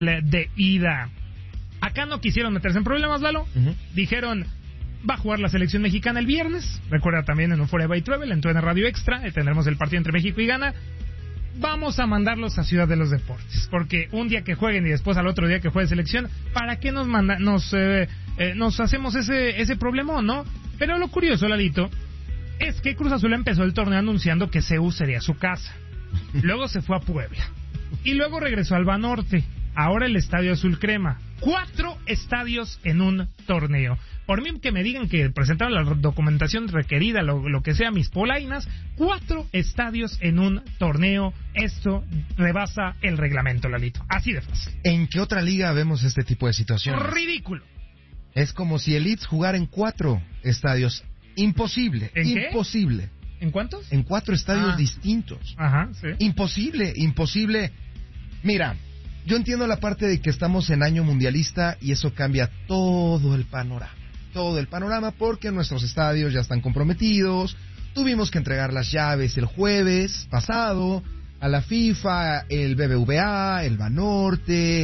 de ida. Acá no quisieron meterse en problemas, Lalo. Dijeron, va a jugar la selección mexicana el viernes. Recuerda también en Euphoria by Travel, en TUDN Radio Extra, tendremos el partido entre México y Ghana. Vamos a mandarlos a Ciudad de los Deportes, porque un día que jueguen y después al otro día que juegue selección, ¿para qué nos hacemos ese problema, no? Pero lo curioso, Lalito, es que Cruz Azul empezó el torneo anunciando que CU sería su casa. Luego se fue a Puebla. Y luego regresó al Banorte. Ahora el Estadio Azul Crema. 4 estadios en un torneo. Por mí que me digan que presentaron la documentación requerida, lo que sea, mis polainas, 4 estadios en un torneo. Esto rebasa el reglamento, Lalito. Así de fácil. ¿En qué otra liga vemos este tipo de situaciones? Ridículo. Es como si el Leeds jugara en 4 estadios. Imposible. ¿En qué? Imposible. ¿En cuántos? En 4 estadios distintos. Ajá, sí. Imposible. Mira, yo entiendo la parte de que estamos en año mundialista y eso cambia todo el panorama porque nuestros estadios ya están comprometidos. Tuvimos que entregar las llaves el jueves pasado a la FIFA, el BBVA, el Banorte,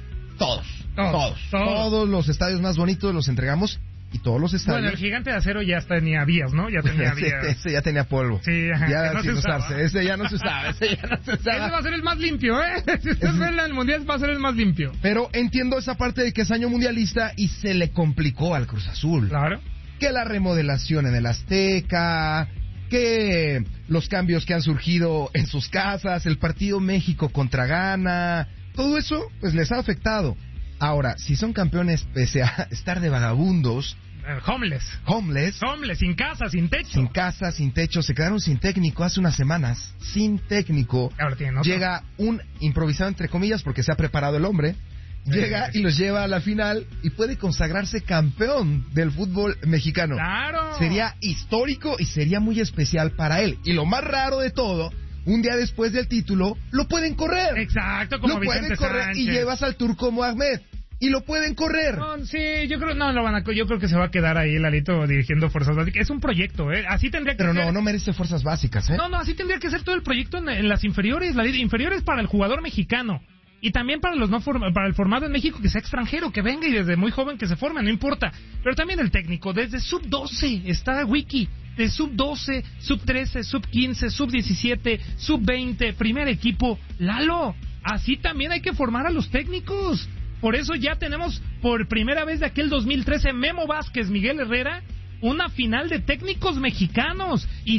todos los estadios más bonitos los entregamos. Y todos los estadios. Bueno, el Gigante de Acero ya tenía vías, ¿no? Ya tenía vías. Ese ya tenía polvo. Sí, ajá, ya no sin se usarse. Ese ya no se usaba. Ese va a ser el más limpio, ¿eh? Si ustedes ven el Mundial, va a ser el más limpio. Pero entiendo esa parte de que es año mundialista y se le complicó al Cruz Azul. Claro. Que la remodelación en el Azteca, que los cambios que han surgido en sus casas, el partido México contra Ghana, todo eso, pues les ha afectado. Ahora, si son campeones pese a estar de vagabundos, homeless, sin casa, sin techo, se quedaron sin técnico hace unas semanas, sin técnico. Ahora tienen otro. Llega un improvisado entre comillas porque se ha preparado el hombre, llega y los lleva a la final y puede consagrarse campeón del fútbol mexicano. Claro. Sería histórico y sería muy especial para él. Y lo más raro de todo, un día después del título, lo pueden correr. Exacto, como Vicente Sánchez. Y llevas al turco Mohamed. Y lo pueden correr. No, sí, yo creo que se va a quedar ahí Lalito dirigiendo Fuerzas Básicas. Es un proyecto, así tendría que ser. Pero no merece Fuerzas Básicas, No, así tendría que ser todo el proyecto en las inferiores, Lalito. Inferiores para el jugador mexicano. Y también para para el formado en México que sea extranjero, que venga y desde muy joven que se forme, no importa. Pero también el técnico, desde sub-12, está Wiki. De sub-12, sub-13, sub-15, sub-17, sub-20, primer equipo. Lalo, así también hay que formar a los técnicos. Por eso ya tenemos por primera vez de aquel 2013 Memo Vázquez, Miguel Herrera, una final de técnicos mexicanos. Y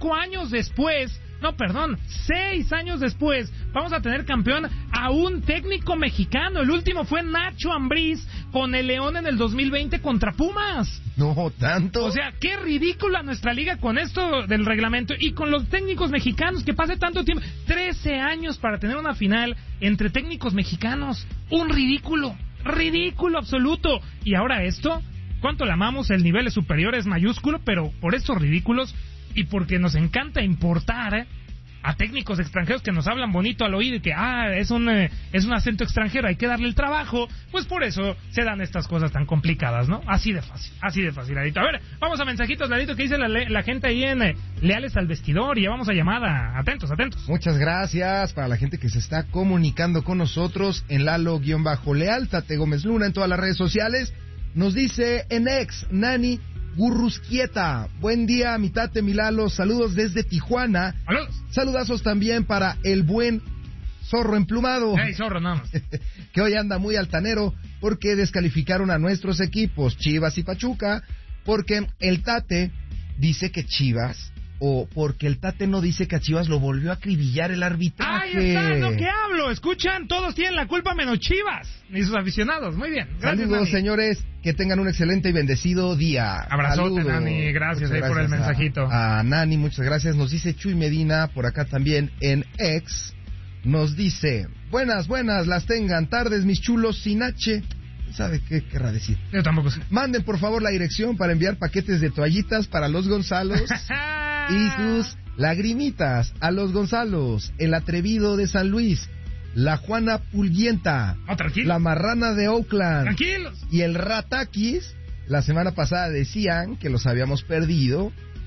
6 años después, vamos a tener campeón a un técnico mexicano. El último fue Nacho Ambriz con el León en el 2020 contra Pumas. No tanto. O sea, qué ridícula nuestra liga con esto del reglamento y con los técnicos mexicanos, que pase tanto tiempo. 13 años para tener una final entre técnicos mexicanos. Un ridículo absoluto. Y ahora esto, ¿cuánto le amamos? El nivel es superior, es mayúsculo, pero por estos ridículos y porque nos encanta importar a técnicos extranjeros que nos hablan bonito al oído y que es un acento extranjero, hay que darle el trabajo, pues por eso se dan estas cosas tan complicadas, ¿no? Así de fácil, Ladito. A ver, vamos a mensajitos, Ladito, que dice la gente ahí en Leales al Vestidor, y vamos a llamada. Atentos. Muchas gracias para la gente que se está comunicando con nosotros en Lalo-Leal, Tate Gómez Luna en todas las redes sociales. Nos dice en ex, Nani Gurrusquieta, buen día, mi Tate, mi Lalo, saludos desde Tijuana. ¡Saludos! Saludazos también para el buen Zorro Emplumado. ¡Hey, Zorro, nada más! Que hoy anda muy altanero porque descalificaron a nuestros equipos, Chivas y Pachuca, porque el Tate dice que Chivas, o porque el Tate no dice que a Chivas lo volvió a acribillar el arbitraje. ¡Ahí está! ¿No qué hablo? Escuchan, todos tienen la culpa menos Chivas, ni sus aficionados. Muy bien. Gracias, saludos, Nani. Señores, que tengan un excelente y bendecido día. Abrazote, Nani, gracias ahí por el mensajito. A Nani, muchas gracias. Nos dice Chuy Medina, por acá también en X, nos dice, buenas, las tengan tardes, mis chulos, sin H. ¿Sabe qué querrá decir? Yo tampoco sé. Manden por favor la dirección para enviar paquetes de toallitas para los Gonzalos y sus lagrimitas a los Gonzalos, el atrevido de San Luis, la Juana Pulguienta, la marrana de Oakland, tranquilos, y el Ratakis. La semana pasada decían que los habíamos perdido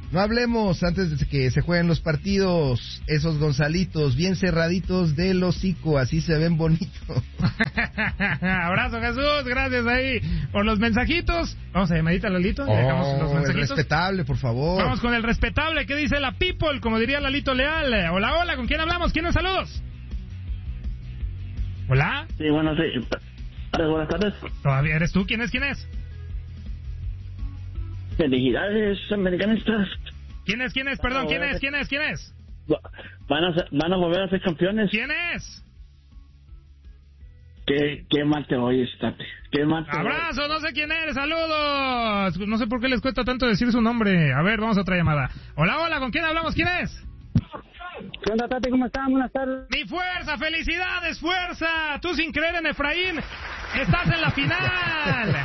No hablemos antes de que se jueguen los partidos. Esos Gonzalitos bien cerraditos del hocico, así se ven bonitos. Abrazo, Jesús, gracias ahí por los mensajitos. Vamos a llamadita, Lalito. Dejamos los mensajitos. El respetable, por favor. Vamos con el respetable. ¿Qué dice la people? Como diría Lalito Leal. Hola, hola, ¿con quién hablamos? ¿Quiénes saludos? Hola. Sí, bueno, sí. Buenas tardes. ¿Todavía eres tú? ¿Quién es? Felicidades, americanistas. ¿Quién es? Perdón, ¿quién es? Van a volver a ser campeones. ¿Quién es? Qué mal te oyes, Tate. Qué mal te Abrazo, oyes. no sé quién eres, saludos. No sé por qué les cuesta tanto decir su nombre. A ver, vamos a otra llamada. Hola, hola, ¿con quién hablamos? ¿Quién es? ¿Qué onda, Tate? ¿Cómo están? Buenas tardes. Mi fuerza, felicidades, fuerza. Tú sin creer en Efraín, estás en la final.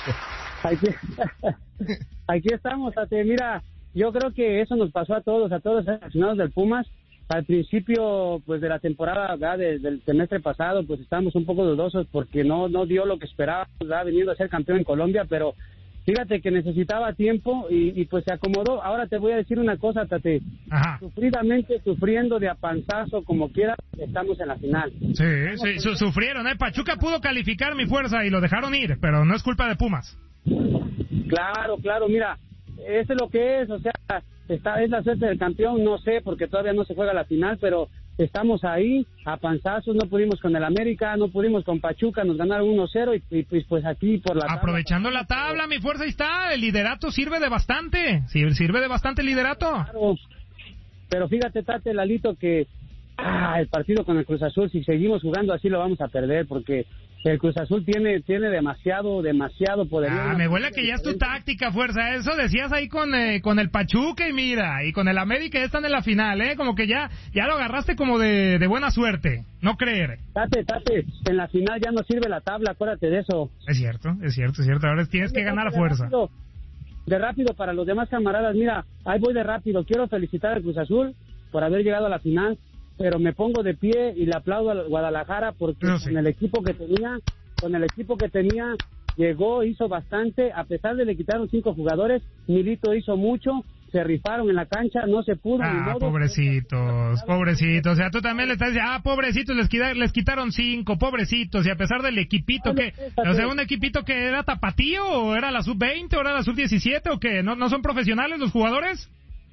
Aquí estamos, Tate. Mira, yo creo que eso nos pasó a todos los aficionados del Pumas. Al principio, pues, de la temporada, ¿verdad? Del semestre pasado, pues, estábamos un poco dudosos porque no dio lo que esperábamos, ¿verdad? Veniendo a ser campeón en Colombia, pero fíjate que necesitaba tiempo y pues se acomodó. Ahora te voy a decir una cosa, Tate. Ajá. Sufridamente, sufriendo de a panzazo, como quiera, estamos en la final. Sí, sufrieron, ¿eh? Pachuca pudo calificar, mi fuerza, y lo dejaron ir, pero no es culpa de Pumas. Claro, mira, eso es lo que es, o sea, es la suerte del campeón, no sé, porque todavía no se juega la final, pero estamos ahí, a panzazos, no pudimos con el América, no pudimos con Pachuca, nos ganaron 1-0 y pues aquí por la aprovechando la tabla, mi fuerza, ahí está, el liderato sirve de bastante, sirve de bastante el liderato. Claro, pero fíjate, Tate, Lalito, que el partido con el Cruz Azul, si seguimos jugando así lo vamos a perder, porque el Cruz Azul tiene demasiado poder. Me huele que ya es tu táctica, fuerza. Eso decías ahí con el Pachuca y mira, y con el América ya están en la final, como que ya lo agarraste como de buena suerte, no creer. Tate, en la final ya no sirve la tabla, acuérdate de eso. Es cierto. Ahora tienes que ganar a fuerza. De rápido para los demás camaradas, mira, ahí voy de rápido. Quiero felicitar al Cruz Azul por haber llegado a la final, pero me pongo de pie y le aplaudo a Guadalajara porque con el equipo que tenía llegó, hizo bastante, a pesar de le quitaron 5 jugadores, Milito hizo mucho, se rifaron en la cancha, no se pudo. Ni modo, pobrecitos, o sea, tú también le estás diciendo, pobrecitos, les quitaron 5, pobrecitos, y a pesar del equipito que, o sea, un equipito que era tapatío, o era la sub-20, o era la sub-17, o que no son profesionales los jugadores.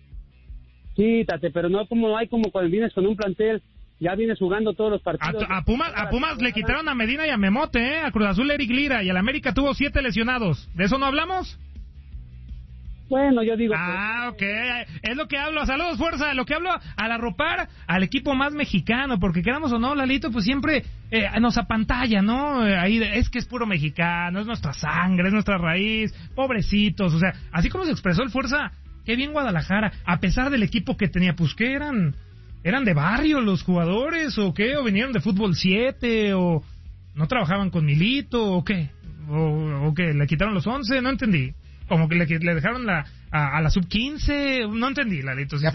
Sí, Tate, pero no como cuando vienes con un plantel, ya vienes jugando todos los partidos. A Pumas le quitaron a Medina y a Memote, a Cruz Azul Eric Lira, y al América tuvo 7 lesionados. ¿De eso no hablamos? Bueno, yo digo... Ok, es lo que hablo. Saludos, fuerza, lo que hablo al arropar al equipo más mexicano, porque queramos o no, Lalito, pues siempre nos apantalla, ¿no? Ahí es que es puro mexicano, es nuestra sangre, es nuestra raíz, pobrecitos, o sea, así como se expresó el fuerza... Qué bien Guadalajara, a pesar del equipo que tenía, pues que eran de barrio los jugadores, o qué, o vinieron de fútbol 7, o no trabajaban con Milito, o qué, o que le quitaron los 11, no entendí, como que le dejaron a la sub-15, no entendí, Lalito. ¿Qué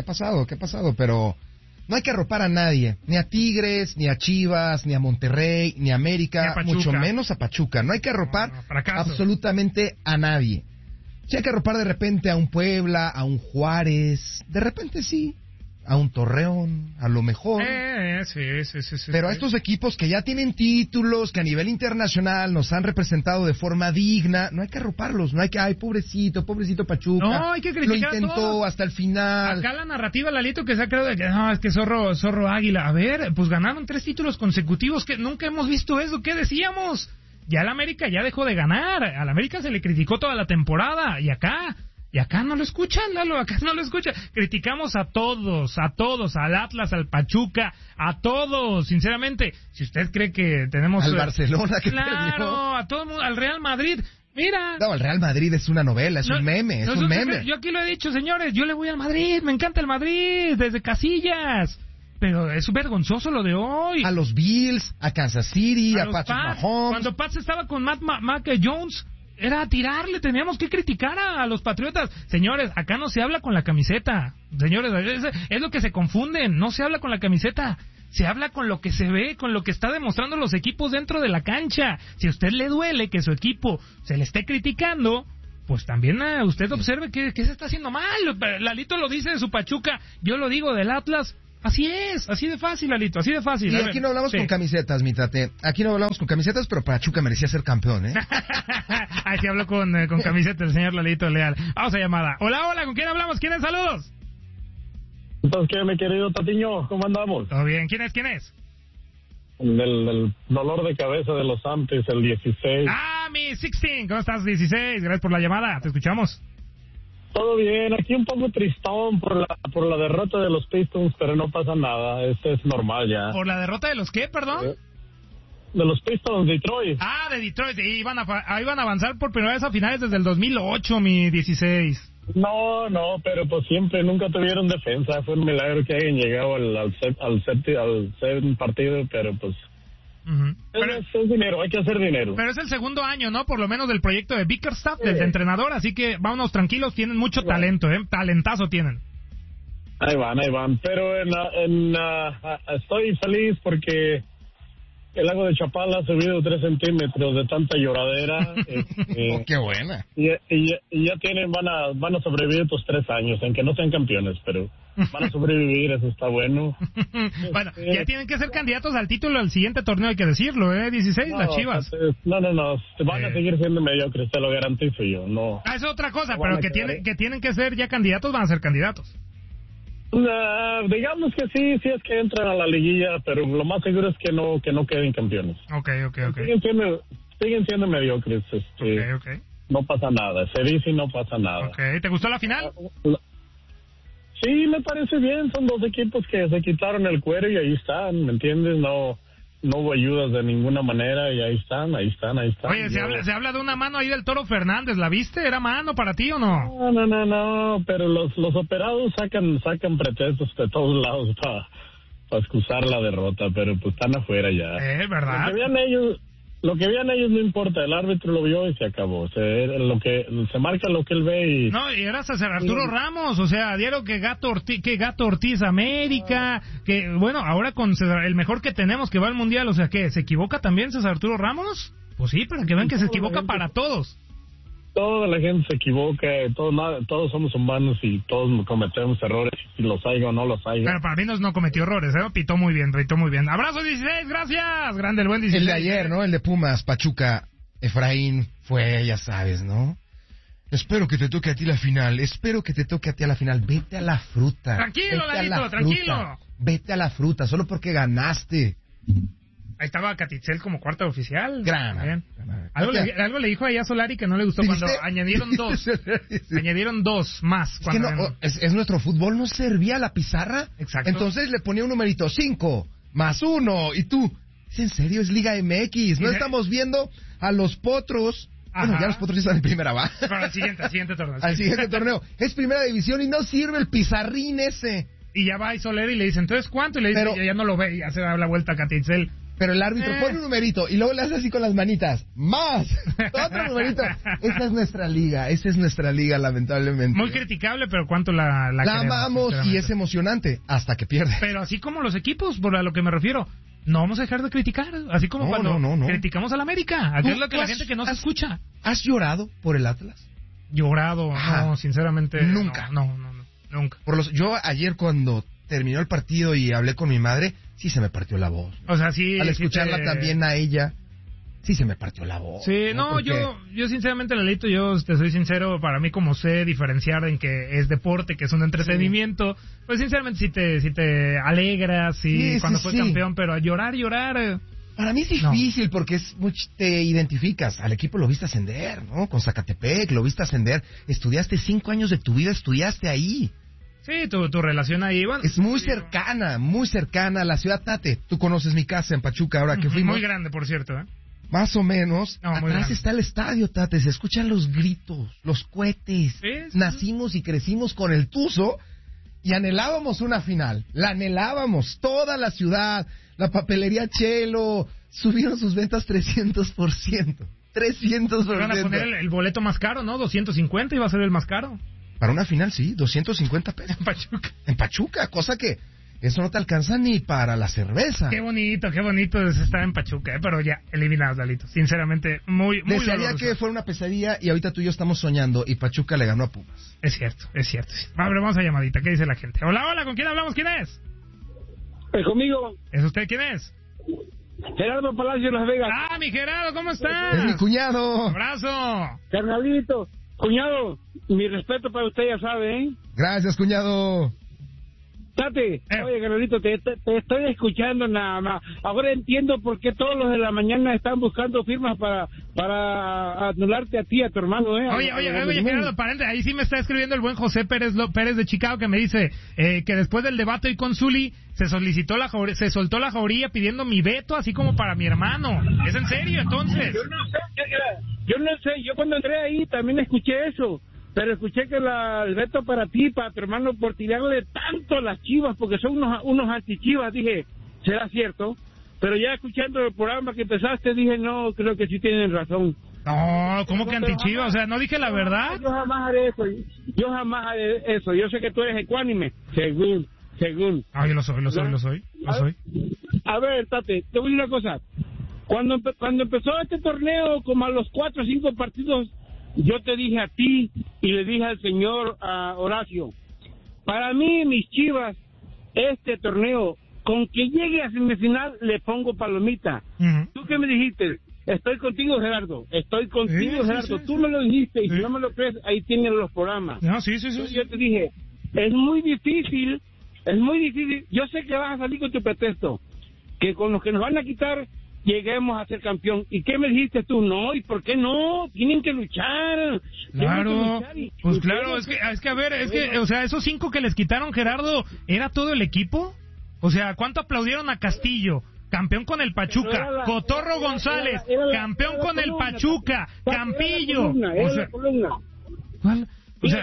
ha pasado? Pero no hay que arropar a nadie, ni a Tigres, ni a Chivas, ni a Monterrey, ni a América, mucho menos a Pachuca, no hay que arropar absolutamente a nadie. Si hay que arropar de repente a un Puebla, a un Juárez, de repente sí, a un Torreón, a lo mejor. Sí. Pero a estos equipos que ya tienen títulos, que a nivel internacional nos han representado de forma digna, no hay que arroparlos, no hay que, pobrecito Pachuca. No, hay que criticar. Lo intentó hasta el final. Acá la narrativa, Lalito, que se ha creado de que no, es que zorro águila. A ver, pues ganaron 3 títulos consecutivos, que nunca hemos visto eso, ¿qué decíamos? Ya el América ya dejó de ganar, al América se le criticó toda la temporada, y acá no lo escuchan, Lalo, acá no lo escuchan. Criticamos a todos, al Atlas, al Pachuca, a todos, sinceramente. Si usted cree que tenemos... Al Barcelona que claro, perdió. a todo el mundo, al Real Madrid, mira. No, el Real Madrid es una novela, es un meme, es un meme. Yo aquí lo he dicho, señores, yo le voy al Madrid, me encanta el Madrid, desde Casillas. Pero es vergonzoso lo de hoy. A los Bills, a Kansas City, a Patrick Mahomes. Cuando Pats estaba con Mac Jones, era tirarle, teníamos que criticar a los Patriotas. Señores, acá no se habla con la camiseta. Señores, es lo que se confunden, no se habla con la camiseta. Se habla con lo que se ve, con lo que está demostrando los equipos dentro de la cancha. Si a usted le duele que su equipo se le esté criticando, pues también usted observe que se está haciendo mal. Lalito lo dice de su Pachuca, yo lo digo del Atlas. Así es, así de fácil, Lalito, así de fácil. Y aquí no hablamos con camisetas, mi Tate. Aquí no hablamos con camisetas, pero Pachuca merecía ser campeón, ¿eh? Ahí sí habló con camiseta el señor Lalito Leal. Vamos a llamada. Hola, ¿con quién hablamos? ¿Quién es? Saludos. Entonces, ¿qué, mi querido Tatiño? ¿Cómo andamos? Todo bien. ¿Quién es? Del dolor de cabeza de los Santos, el 16. Ah, mi 16. ¿Cómo estás, 16? Gracias por la llamada. Te escuchamos. Todo bien, aquí un poco tristón por la derrota de los Pistons, pero no pasa nada, esto es normal ya. ¿Por la derrota de los qué, perdón? De los Pistons, Detroit. Ah, de Detroit, iban a avanzar por primera vez a finales desde el 2008, mi 16. No, pero pues siempre, nunca tuvieron defensa, fue un milagro que hayan llegado al séptimo partido, pero pues... Uh-huh. Es dinero, hay que hacer dinero. Pero es el segundo año, ¿no? Por lo menos del proyecto de Bickerstaff, del entrenador, así que vámonos tranquilos, tienen mucho talento, talentazo tienen. Ahí van, pero estoy feliz porque el lago de Chapala ha subido 3 centímetros de tanta lloradera. ¡Qué buena! Y ya van a sobrevivir estos 3 años, aunque no sean campeones, pero van a sobrevivir, eso está bueno. Bueno, ya tienen que ser candidatos al título del siguiente torneo, hay que decirlo, 16, las Chivas. No, van a seguir siendo mediocres, te lo garantizo yo, no. Es otra cosa, pero que tienen que ser ya candidatos, van a ser candidatos. Digamos que sí es que entran a la liguilla, pero lo más seguro es que no queden campeones. Okay. Siguen siendo mediocres, Okay. No pasa nada, se dice y no pasa nada. Okay. ¿Te gustó la final? Sí, me parece bien, son 2 equipos que se quitaron el cuero y ahí están, ¿me entiendes? No hubo ayudas de ninguna manera y ahí están. Oye, se habla de una mano ahí del Toro Fernández, ¿la viste? ¿Era mano para ti o no? No, pero los operados sacan pretextos de todos lados para excusar la derrota, pero pues están afuera ya. ¿Verdad? Lo que vean ellos no importa, el árbitro lo vio y se acabó. Se marca lo que él ve y... No, y era César Arturo Ramos, o sea, diario que Gato Ortiz América, que bueno, ahora con César, el mejor que tenemos que va al Mundial, o sea, ¿qué? ¿Se equivoca también César Arturo Ramos? Pues sí, para que vean que se equivoca para todos. Toda la gente se equivoca, todos somos humanos y todos cometemos errores, si los hay o no los hay. Pero para mí no cometió errores, pitó muy bien. Abrazo 16, gracias, grande el buen 16. El de ayer, ¿no? El de Pumas, Pachuca, Efraín, fue, ya sabes, ¿no? Espero que te toque a ti la final, vete a la fruta. Tranquilo, Lalito, tranquilo. Vete a la fruta, solo porque ganaste. Ahí estaba Catitzel como cuarta oficial. Gran. Algo le dijo ahí a Solari que no le gustó cuando añadieron 2. Sí. Añadieron 2 más. Es nuestro fútbol, no servía la pizarra. Exacto. Entonces le ponía un numerito 5 más 1 y tú. ¿Es en serio? Es Liga MX. No estamos viendo a los potros. Ajá. Bueno, ya los potros ya están en primera, ¿va? Para el siguiente torneo. Al siguiente torneo. Es primera división y no sirve el pizarrín ese. Y ya va y Solari y le dice, ¿entonces cuánto? Y le dice, ya no lo ve y ya se da la vuelta a Catitzel. Pero el árbitro pone un numerito y luego le hace así con las manitas. ¡Más! Otro numerito. Esa es nuestra liga, lamentablemente. Muy criticable, pero ¿cuánto la amamos y es emocionante hasta que pierde. Pero así como los equipos, por a lo que me refiero, no vamos a dejar de criticar. Así como cuando criticamos al América. Aquí es lo que la gente que no se escucha. ¿Has llorado por el Atlas? Llorado, no, sinceramente. Nunca. No, nunca. Yo ayer cuando terminó el partido y hablé con mi madre, sí se me partió la voz. O sea, sí. Al escucharla también a ella, sí se me partió la voz. Sí, yo sinceramente, Lalito, yo te soy sincero, para mí como sé diferenciar en que es deporte, que es un entretenimiento, pues sinceramente sí te alegras cuando fue campeón, pero a llorar. Para mí es difícil porque te identificas. Al equipo lo viste ascender, ¿no? Con Zacatepec lo viste ascender. Estudiaste 5 años de tu vida, estudiaste ahí. Sí, tu relación ahí, bueno. Es muy cercana a la ciudad. Tate, tú conoces mi casa en Pachuca ahora que fuimos. Muy grande, por cierto, ¿eh? Más o menos. Atrás está el estadio, Tate, se escuchan los gritos, los cohetes. Sí. Nacimos y crecimos con el Tuzo y anhelábamos una final. La anhelábamos, toda la ciudad, la papelería Chelo, subieron sus ventas 300%. 300%. Van a poner el boleto más caro, ¿no? 250 iba a ser el más caro. Para una final, sí, 250 pesos. En Pachuca. En Pachuca, cosa que eso no te alcanza ni para la cerveza. Qué bonito es estar en Pachuca, pero ya, eliminados, Lalito. Sinceramente, muy desearía doloroso. que fuera una pesadilla y ahorita tú y yo estamos soñando y Pachuca le ganó a Pumas. Es cierto. Vamos a llamadita, ¿qué dice la gente? Hola, ¿con quién hablamos? ¿Quién es? Conmigo. ¿Es usted quién es? Gerardo Palacio, Las Vegas. Ah, mi Gerardo, ¿cómo estás? Es mi cuñado. Abrazo. Carnalito, cuñado, mi respeto para usted, ya sabe, ¿eh? Gracias, cuñado. Tate, oye, Carnalito, te estoy escuchando nada más. Ahora entiendo por qué todos los de la mañana están buscando firmas para anularte a ti, a tu hermano, ¿eh? Oye, Gerardo, ahí sí me está escribiendo el buen José Pérez de Chicago, que me dice que después del debate hoy con Zuli se soltó la jauría pidiendo mi veto, así como para mi hermano. ¿Es en serio, entonces? Yo no sé, yo cuando entré ahí también escuché eso. Pero escuché que el veto para ti, para tu hermano Portiliano, de tanto las Chivas, porque son unos antichivas, dije, ¿será cierto? Pero ya escuchando el programa que empezaste, dije, no, creo que sí tienen razón. No, ¿cómo que antichivas? O sea, ¿no dije la verdad? Yo jamás haré eso. Yo sé que tú eres ecuánime, según. Ah, yo lo soy. A ver, Tate, te voy a decir una cosa. Cuando empezó este torneo, como a los 4 o 5 partidos, yo te dije a ti y le dije al señor Horacio, para mí, mis Chivas, este torneo, con que llegue a semifinal, le pongo palomita. ¿Tú qué me dijiste? Estoy contigo, Gerardo. Gerardo. Sí. Tú me lo dijiste y si no me lo crees, ahí tienen los programas. No, sí. Entonces yo te dije, es muy difícil. Yo sé que vas a salir con tu pretexto, que con los que nos van a quitar lleguemos a ser campeón. ¿Y qué me dijiste tú? No, ¿y por qué no? Tienen que luchar. Claro, pues claro, es que, o sea, esos 5 que les quitaron, Gerardo, ¿era todo el equipo? O sea, ¿cuánto aplaudieron a Castillo? Campeón con el Pachuca. Cotorro González, campeón con el Pachuca. Campillo. ¿Cuál? O sea,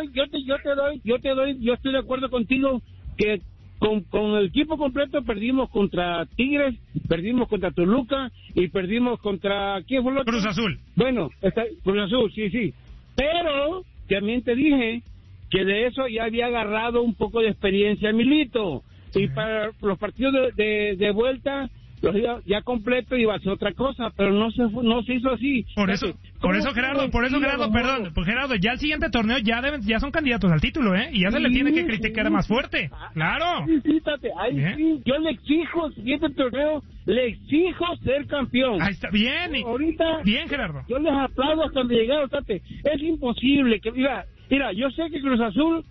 yo estoy de acuerdo contigo que con el equipo completo perdimos contra Tigres, perdimos contra Toluca y perdimos contra... ¿quién fue el otro? Cruz Azul. Bueno, Cruz Azul, sí. Pero también te dije que de eso ya había agarrado un poco de experiencia Milito. Y para los partidos de vuelta, ya completo iba a ser otra cosa, pero no se hizo así. Por eso Gerardo, perdón, pues Gerardo, ya el siguiente torneo ya son candidatos al título, ¿eh? Y ya se le tiene que criticar más fuerte. Claro. Sí, yo le exijo, siguiente torneo, le exijo ser campeón. Ahí está, bien. Ahorita, bien, Gerardo. Yo les aplaudo hasta donde llegaron, Tate. Es imposible que, mira, yo sé que Cruz Azul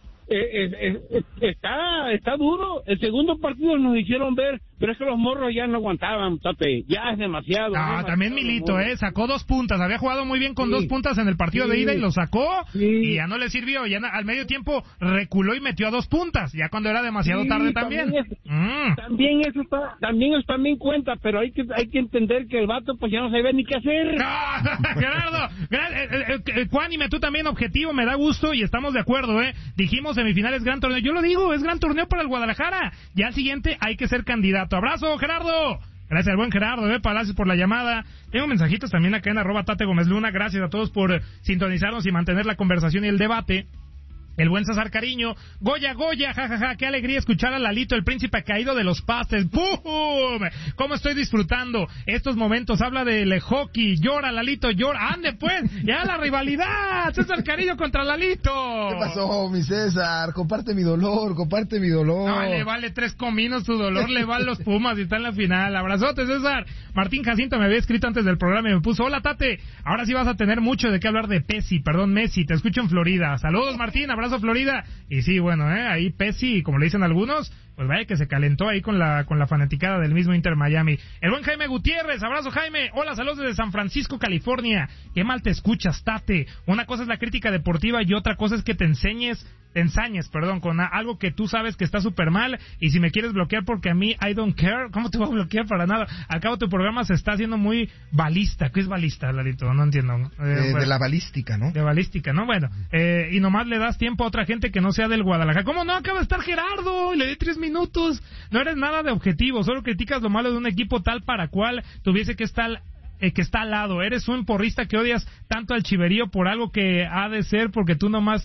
está duro. El segundo partido nos hicieron ver, pero es que los morros ya no aguantaban, Tate. Ya es demasiado. No, también Milito, sacó 2 puntas. Había jugado muy bien con 2 puntas en el partido de ida y lo sacó. Y ya no le sirvió. Ya al medio tiempo reculó y metió a 2 puntas. Ya cuando era demasiado tarde también. También eso cuenta, pero hay que entender que el vato pues ya no sabe ni qué hacer. Gerardo, Cuánime, tú también objetivo, me da gusto y estamos de acuerdo, Dijimos semifinales, gran torneo. Yo lo digo, es gran torneo para el Guadalajara. Ya al siguiente hay que ser candidato. ¡Abrazo, Gerardo! Gracias al buen Gerardo, Palacios, por la llamada. Tengo mensajitos también acá en @Tate Gómez Luna. Gracias a todos por sintonizarnos y mantener la conversación y el debate. El buen César Cariño, Goya, jajaja, qué alegría escuchar a Lalito, el príncipe caído de los pastes. ¡Pum! ¿Cómo estoy disfrutando estos momentos? Habla del hockey, llora Lalito, llora. ¡Ande pues! ¡Ya la rivalidad! César Cariño contra Lalito. ¿Qué pasó, mi César? Comparte mi dolor. No, le vale 3 cominos tu dolor, le van los Pumas y está en la final. Abrazote, César. Martín Jacinto me había escrito antes del programa y me puso, hola, Tate, ahora sí vas a tener mucho de qué hablar de Messi, te escucho en Florida. Saludos, Martín, abrazo Florida. Y sí, bueno, ahí Pesci, como le dicen algunos, pues vaya que se calentó ahí con la fanaticada del mismo Inter Miami. El buen Jaime Gutiérrez, abrazo Jaime. Hola, saludos desde San Francisco, California. Qué mal te escuchas, Tate. Una cosa es la crítica deportiva y otra cosa es que te ensañes, con algo que tú sabes que está súper mal, y si me quieres bloquear porque a mí I don't care, ¿cómo te voy a bloquear? Para nada. Al cabo tu programa se está haciendo muy balista. ¿Qué es balista, Lalito? No entiendo. De la balística, ¿no? De balística, ¿no? Bueno, y nomás le das tiempo a otra gente que no sea del Guadalajara. ¿Cómo no? Acaba de estar Gerardo, le di 3 minutos. No eres nada de objetivo, solo criticas lo malo de un equipo tal para cual tuviese que estar que está al lado. Eres un porrista que odias tanto al Chiverío por algo que ha de ser porque tú nomás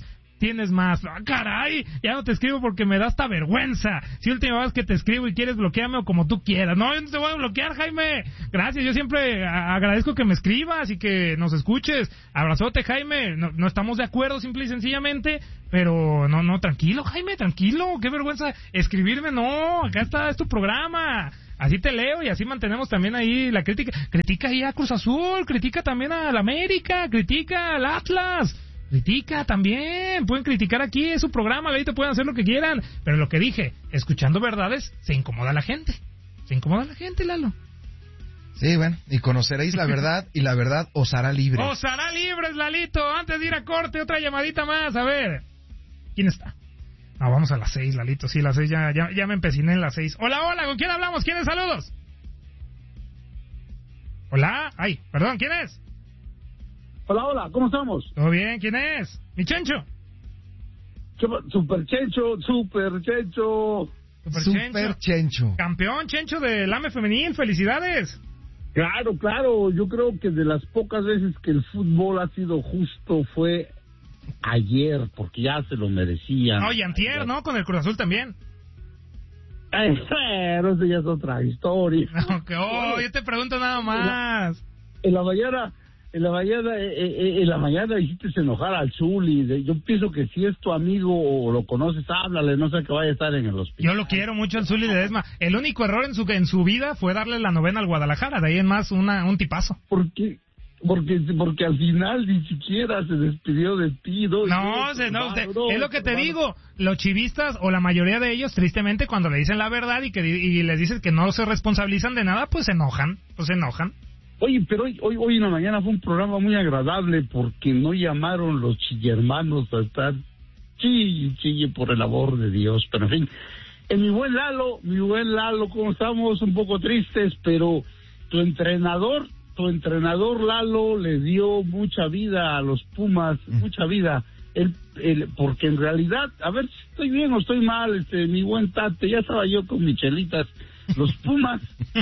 tienes más. ¡Ah, caray! Ya no te escribo porque me da hasta vergüenza. Si última vez que te escribo y quieres bloquearme o como tú quieras. No, yo no te voy a bloquear, Jaime. Gracias, yo siempre agradezco que me escribas y que nos escuches. Abrazote, Jaime. No estamos de acuerdo, simple y sencillamente, pero no, tranquilo, Jaime, tranquilo. Qué vergüenza escribirme, no. Acá está, es tu programa. Así te leo y así mantenemos también ahí la crítica. Critica ahí a Cruz Azul, critica también a la América, critica al Atlas. Critica también, pueden criticar aquí, es su programa, ahí te pueden hacer lo que quieran. Pero lo que dije, escuchando verdades, se incomoda la gente. Se incomoda la gente, Lalo. Sí, bueno, y conoceréis la verdad, y la verdad os hará libres. ¡Os hará libres, Lalito! Antes de ir a corte, otra llamadita más, a ver. ¿Quién está? No, vamos a las 6, Lalito, sí, las 6, ya me empeciné en las 6. Hola, ¿con quién hablamos? ¿Quiénes saludos? Hola, perdón, ¿quién es? Hola, ¿cómo estamos? ¿Todo bien? ¿Quién es? ¿Mi Chencho? Super Chencho. Super Chencho. Campeón Chencho del AME femenil, felicidades. Claro, yo creo que de las pocas veces que el fútbol ha sido justo fue ayer, porque ya se lo merecían. No, y antier, ayer. ¿No? Con el Cruz Azul también. Pero eso ya es otra historia. No, yo te pregunto nada más. En la mañana hiciste enojar al Zuli. Yo pienso que si es tu amigo o lo conoces, háblale, no sé que vaya a estar en el hospital. Yo lo quiero mucho al Zuli Ledesma. El único error en su vida fue darle la 9 al Guadalajara, de ahí en más un tipazo. Porque al final ni siquiera se despidió de ti. Es lo que te digo. Los chivistas, o la mayoría de ellos, tristemente, cuando le dicen la verdad y les dices que no se responsabilizan de nada, pues se enojan. Oye, pero hoy en la mañana fue un programa muy agradable porque no llamaron los chillermanos a estar chille por el amor de Dios. Pero en fin, mi buen Lalo, como estamos un poco tristes, pero tu entrenador Lalo le dio mucha vida a los Pumas, mucha vida. Porque en realidad, a ver si estoy bien o estoy mal, mi buen Tate, ya estaba yo con mis chelitas. Los Pumas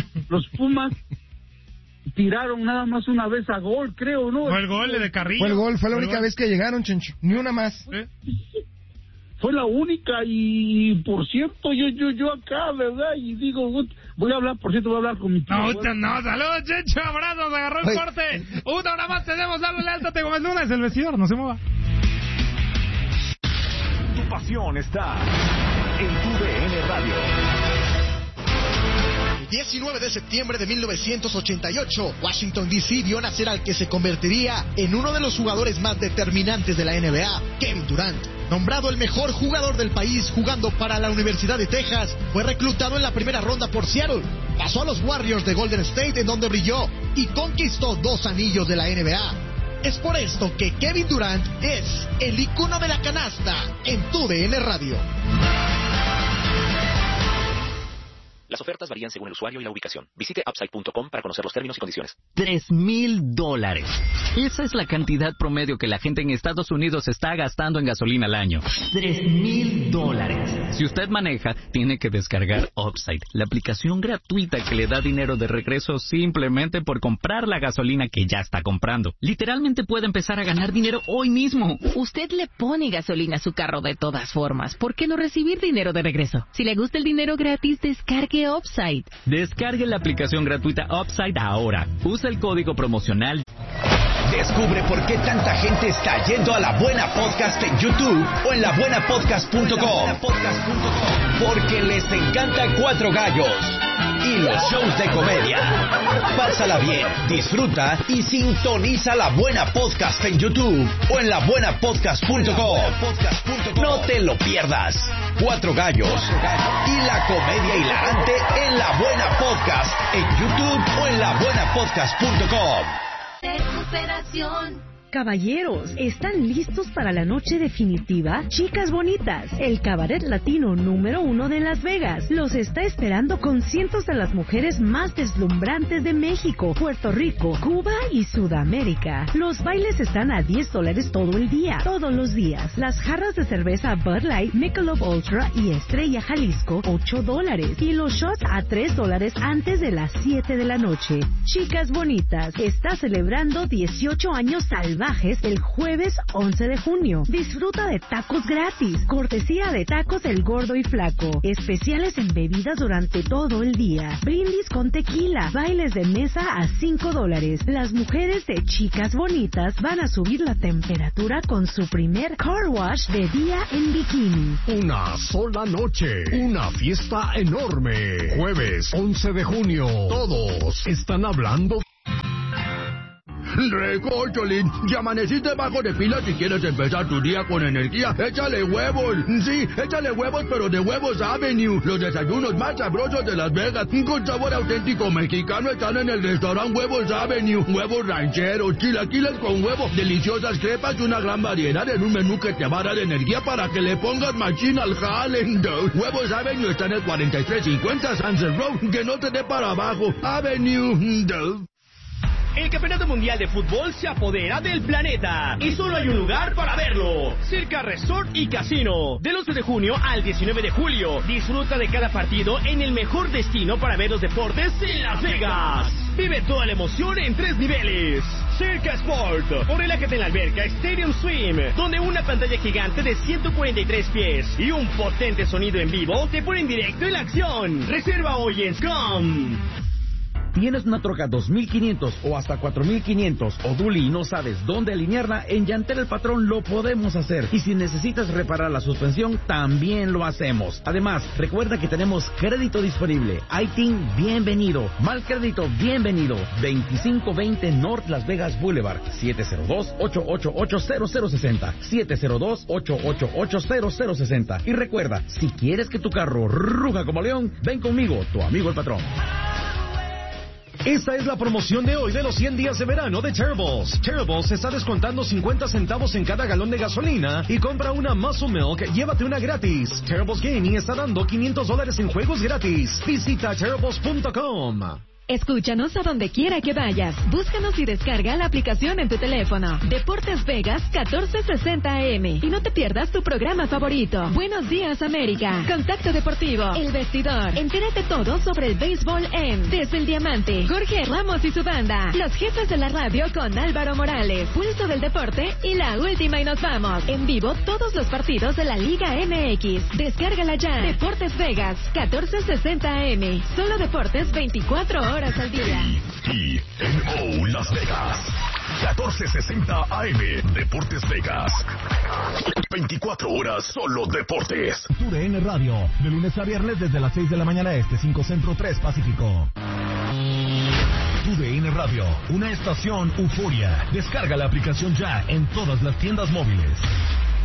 tiraron nada más una vez a gol, creo, ¿no? Fue el gol de Carrillo. Fue la única vez que llegaron, Chencho, ni una más. Fue la única, y por cierto, yo acá, ¿verdad? Y digo, voy a hablar con mi tío. No, saludos, Chencho, abrazos, agarró el corte. Una hora más tenemos, dale alta, te Gómez Luna, es el vestidor, no se mueva. Tu pasión está en tu DN Radio. 19 de septiembre de 1988, Washington D.C. vio nacer al que se convertiría en uno de los jugadores más determinantes de la NBA, Kevin Durant. Nombrado el mejor jugador del país jugando para la Universidad de Texas, fue reclutado en la primera ronda por Seattle. Pasó a los Warriors de Golden State, en donde brilló y conquistó 2 anillos de la NBA. Es por esto que Kevin Durant es el icono de la canasta en tu DN Radio. Las ofertas varían según el usuario y la ubicación. Visite Upside.com para conocer los términos y condiciones. $3,000. Esa es la cantidad promedio que la gente en Estados Unidos está gastando en gasolina al año. $3,000. Si usted maneja, tiene que descargar Upside, la aplicación gratuita que le da dinero de regreso simplemente por comprar la gasolina que ya está comprando. Literalmente puede empezar a ganar dinero hoy mismo. Usted le pone gasolina a su carro de todas formas. ¿Por qué no recibir dinero de regreso? Si le gusta el dinero gratis, descargue Upside. Descargue la aplicación gratuita Upside ahora. Usa el código promocional. Descubre por qué tanta gente está yendo a La Buena Podcast en YouTube o en labuenapodcast.com. Porque les encanta Cuatro Gallos y los shows de comedia. Pásala bien, disfruta y sintoniza La Buena Podcast en YouTube o en labuenapodcast.com. No te lo pierdas. Cuatro Gallos y la comedia hilarante en La Buena Podcast en YouTube o en labuenapodcast.com. Recuperación. Caballeros, ¿están listos para la noche definitiva? Chicas Bonitas, el cabaret latino número 1 de Las Vegas, los está esperando con cientos de las mujeres más deslumbrantes de México, Puerto Rico, Cuba y Sudamérica. Los bailes están a $10 todo el día, todos los días. Las jarras de cerveza Bud Light, Michelob Ultra y Estrella Jalisco, $8. Y los shots a $3 antes de las 7 de la noche. Chicas Bonitas, está celebrando 18 años salvajes salvajes el jueves 11 de junio. Disfruta de tacos gratis, cortesía de Tacos El Gordo y Flaco. Especiales en bebidas durante todo el día. Brindis con tequila, bailes de mesa a $5. Las mujeres de Chicas Bonitas van a subir la temperatura con su primer car wash de día en bikini. Una sola noche, una fiesta enorme. Jueves 11 de junio, todos están hablando. Recórcholín, ya amaneciste bajo de pila si quieres empezar tu día con energía. Échale huevos. Sí, échale huevos, pero de Huevos Avenue. Los desayunos más sabrosos de Las Vegas, con sabor auténtico mexicano, están en el restaurante Huevos Avenue. Huevos rancheros, chilaquiles con huevo, deliciosas crepas y una gran variedad en un menú que te va a dar energía para que le pongas machín al jale. Huevos Avenue está en el 4350 Sunset Road, que no te dé para abajo. Avenue. El Campeonato Mundial de Fútbol se apodera del planeta y solo hay un lugar para verlo: Circa Resort y Casino. Del 11 de junio al 19 de julio, disfruta de cada partido en el mejor destino para ver los deportes en Las Vegas. Vive toda la emoción en 3 niveles. Circa Sport, o relájate en la alberca Stadium Swim, donde una pantalla gigante de 143 pies y un potente sonido en vivo te ponen directo en la acción. Reserva hoy en Scrum. ¿Tienes una troca 2500 o hasta 4500 o dually y no sabes dónde alinearla? En Llantel El Patrón lo podemos hacer. Y si necesitas reparar la suspensión, también lo hacemos. Además, recuerda que tenemos crédito disponible. ITIN, bienvenido. Mal crédito, bienvenido. 2520 North Las Vegas Boulevard. 702-888-0060. 702-888-0060. Y recuerda, si quieres que tu carro ruja como león, ven conmigo, tu amigo el patrón. Esta es la promoción de hoy de los 100 días de verano de Terribles. Terribles está descontando 50 centavos en cada galón de gasolina y compra una Muscle Milk, llévate una gratis. Terribles Gaming está dando $500 en juegos gratis. Visita Terribles.com. Escúchanos a donde quiera que vayas. Búscanos y descarga la aplicación en tu teléfono. Deportes Vegas 1460 AM. Y no te pierdas tu programa favorito. Buenos días, América. Contacto Deportivo. El Vestidor. Entérate todo sobre el béisbol en Desde el Diamante. Jorge Ramos y su banda. Los jefes de la radio con Álvaro Morales. Pulso del Deporte y La Última y Nos Vamos. En vivo todos los partidos de la Liga MX. Descárgala ya. Deportes Vegas 1460 AM. Solo deportes 24 horas al día. TNO Las Vegas 1460 AM. Deportes Vegas. 24 horas solo deportes. TUDN Radio, de lunes a viernes desde las 6 de la mañana este, 5 Centro, 3 Pacífico. TUDN Radio, una estación Euforia. Descarga la aplicación ya en todas las tiendas móviles.